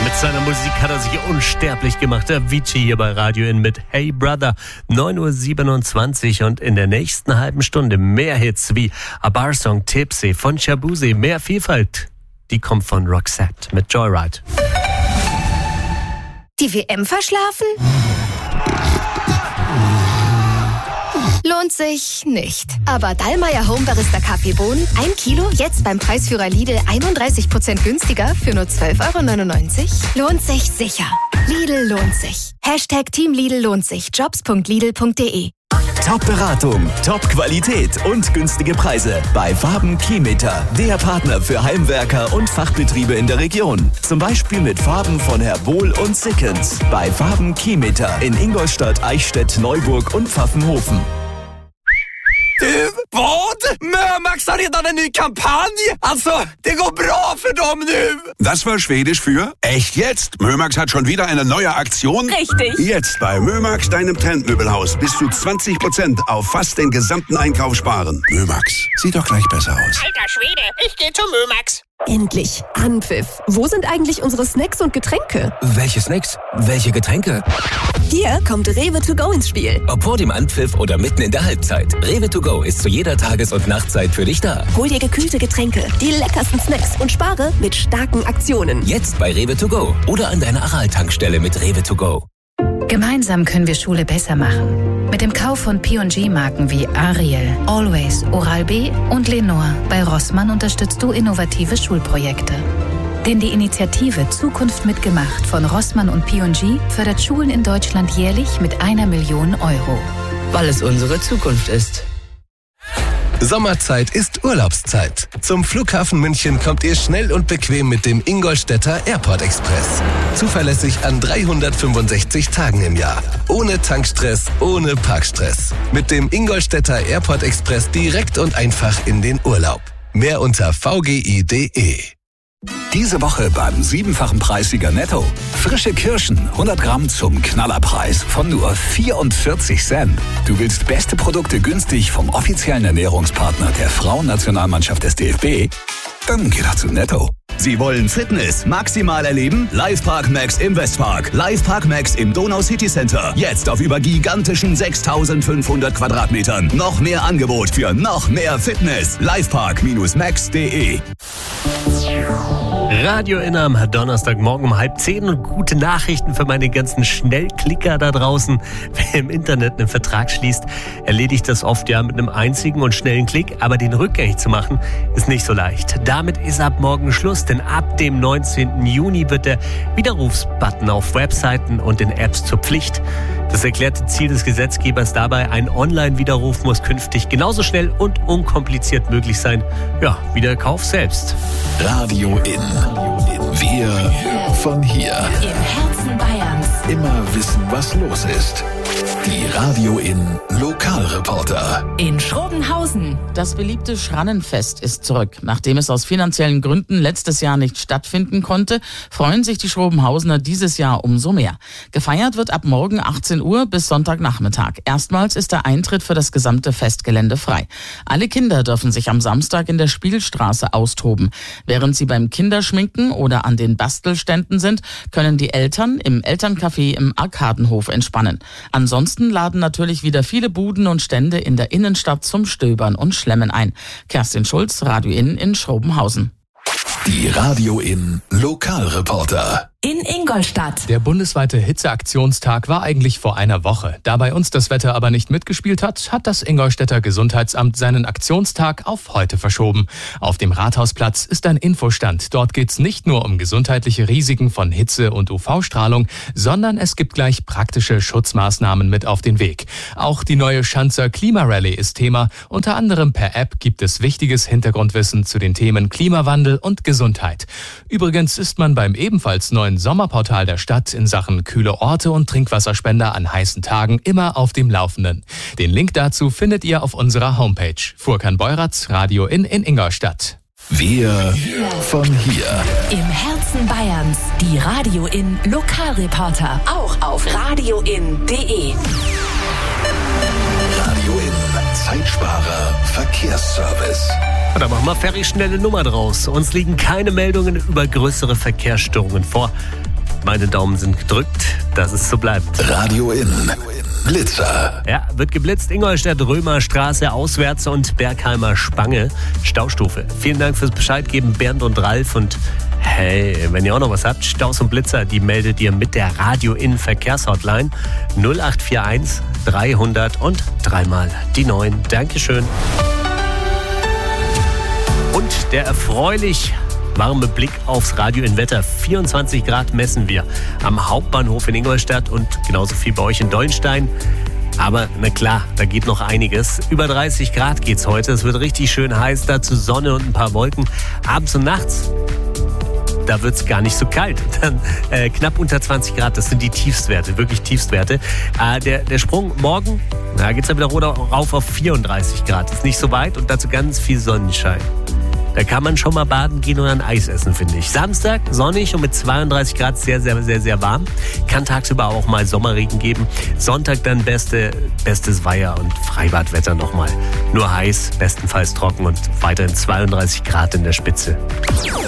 Mit seiner Musik hat er sich unsterblich gemacht. Avicii hier bei Radio In mit Hey Brother, 9.27 Uhr und in der nächsten halben Stunde mehr Hits wie A Bar Song, Tipsy von Shabuzi, mehr Vielfalt. Die kommt von Roxette mit Joyride. Die WM verschlafen? Lohnt sich nicht. Aber Dallmayr Home Barista Kaffeebohnen, 1 Kilo, jetzt beim Preisführer Lidl 31% günstiger für nur 12,99 €. Lohnt sich sicher. Lidl lohnt sich. Team Lidl lohnt sich. Jobs.lidl.de. Top-Beratung, Top-Qualität und günstige Preise bei Farben Keymeter, der Partner für Heimwerker und Fachbetriebe in der Region. Zum Beispiel mit Farben von Herr Bohl und Sickens bei Farben Keymeter in Ingolstadt, Eichstätt, Neuburg und Pfaffenhofen. Vad? Mömax har redan en ny kampanj! Alltså, det går bra för dem nu! Das war Schwedisch für echt jetzt. Mömax hat schon wieder eine neue Aktion. Richtig. Jetzt bei Mömax, deinem Trendmöbelhaus, bis zu 20% auf fast den gesamten Einkauf sparen. Mömax, sieht doch gleich besser aus. Alter Schwede, ich gehe zu Mömax. Endlich Anpfiff. Wo sind eigentlich unsere Snacks und Getränke? Welche Snacks? Welche Getränke? Hier kommt Rewe to go ins Spiel. Ob vor dem Anpfiff oder mitten in der Halbzeit. Rewe to go ist zu jeder Tages- und Nachtzeit für dich da. Hol dir gekühlte Getränke, die leckersten Snacks und spare mit starken Aktionen. Jetzt bei Rewe to go oder an deiner Aral-Tankstelle mit Rewe to go. Gemeinsam können wir Schule besser machen. Mit dem Kauf von P&G-Marken wie Ariel, Always, Oral-B und Lenore bei Rossmann unterstützt du innovative Schulprojekte. Denn die Initiative Zukunft mitgemacht von Rossmann und P&G fördert Schulen in Deutschland jährlich mit 1 Million €. Weil es unsere Zukunft ist. Sommerzeit ist Urlaubszeit. Zum Flughafen München kommt ihr schnell und bequem mit dem Ingolstädter Airport Express. Zuverlässig an 365 Tagen im Jahr. Ohne Tankstress, ohne Parkstress. Mit dem Ingolstädter Airport Express direkt und einfach in den Urlaub. Mehr unter vgi.de. Diese Woche beim 7-fachen Preissieger Netto. Frische Kirschen, 100 Gramm zum Knallerpreis von nur 44 Cent. Du willst beste Produkte günstig vom offiziellen Ernährungspartner der Frauennationalmannschaft des DFB? Dann geh doch zu Netto. Sie wollen Fitness maximal erleben? Livepark Max im Westpark. Livepark Max im Donau City Center. Jetzt auf über gigantischen 6.500 Quadratmetern. Noch mehr Angebot für noch mehr Fitness. Livepark-max.de. Radio In am Donnerstagmorgen um 9:30 und gute Nachrichten für meine ganzen Schnellklicker da draußen. Wer im Internet einen Vertrag schließt, erledigt das oft ja mit einem einzigen und schnellen Klick, aber den rückgängig zu machen, ist nicht so leicht. Damit ist ab morgen Schluss, denn ab dem 19. Juni wird der Widerrufsbutton auf Webseiten und in Apps zur Pflicht. Das erklärte Ziel des Gesetzgebers dabei, ein Online-Widerruf muss künftig genauso schnell und unkompliziert möglich sein, ja, wie der Kauf selbst. Radio In. Wir von hier. Im Herzen Bayerns. Immer wissen, was los ist. Die Radio In Lokalreporter. In Schrobenhausen. Das beliebte Schrannenfest ist zurück. Nachdem es aus finanziellen Gründen letztes Jahr nicht stattfinden konnte, freuen sich die Schrobenhausener dieses Jahr umso mehr. Gefeiert wird ab morgen 18 Uhr bis Sonntagnachmittag. Erstmals ist der Eintritt für das gesamte Festgelände frei. Alle Kinder dürfen sich am Samstag in der Spielstraße austoben. Während sie beim Kinderschminken oder an den Bastelständen sind, können die Eltern im Elterncafé im Arkadenhof entspannen. Ansonsten laden natürlich wieder viele Buden und Stände in der Innenstadt zum Stöbern und Schlemmen ein. Kerstin Schulz, Radio in Schrobenhausen. Die Radio In Lokalreporter. In Ingolstadt. Der bundesweite Hitzeaktionstag war eigentlich vor einer Woche. Da bei uns das Wetter aber nicht mitgespielt hat, hat das Ingolstädter Gesundheitsamt seinen Aktionstag auf heute verschoben. Auf dem Rathausplatz ist ein Infostand. Dort geht's nicht nur um gesundheitliche Risiken von Hitze und UV-Strahlung, sondern es gibt gleich praktische Schutzmaßnahmen mit auf den Weg. Auch die neue Schanzer Klimarallye ist Thema. Unter anderem per App gibt es wichtiges Hintergrundwissen zu den Themen Klimawandel und Gesundheit. Übrigens ist man beim ebenfalls neuen Sommerportal der Stadt in Sachen kühle Orte und Trinkwasserspender an heißen Tagen immer auf dem Laufenden. Den Link dazu findet ihr auf unserer Homepage. Furkan Beuratz, Radio in Ingolstadt. Wir von hier. Im Herzen Bayerns. Die Radio in Lokalreporter. Auch auf radioin.de. Radio In Zeitsparer Verkehrsservice. Da machen wir schnelle Nummer draus. Uns liegen keine Meldungen über größere Verkehrsstörungen vor. Meine Daumen sind gedrückt, dass es so bleibt. Radio In. Blitzer. Ja, wird geblitzt. Ingolstadt, Römerstraße, Auswärts und Bergheimer Spange, Staustufe. Vielen Dank fürs Bescheidgeben, Bernd und Ralf. Und hey, wenn ihr auch noch was habt, Staus und Blitzer, die meldet ihr mit der Radio In Verkehrshotline 0841 300 und dreimal die 9. Dankeschön. Und der erfreulich warme Blick aufs Radio in Wetter. 24 Grad messen wir am Hauptbahnhof in Ingolstadt und genauso viel bei euch in Deulenstein. Aber na klar, da geht noch einiges. Über 30 Grad geht's heute. Es wird richtig schön heiß, dazu Sonne und ein paar Wolken. Abends und nachts, da wird's gar nicht so kalt. Dann knapp unter 20 Grad, das sind die Tiefstwerte, wirklich Tiefstwerte. Der Sprung morgen, da geht's dann wieder rauf auf 34 Grad. Ist nicht so weit und dazu ganz viel Sonnenschein. Da kann man schon mal baden gehen und ein Eis essen, finde ich. Samstag sonnig und mit 32 Grad sehr, sehr, sehr, sehr warm. Kann tagsüber auch mal Sommerregen geben. Sonntag dann bestes Weiher- und Freibadwetter nochmal. Nur heiß, bestenfalls trocken und weiterhin 32 Grad in der Spitze.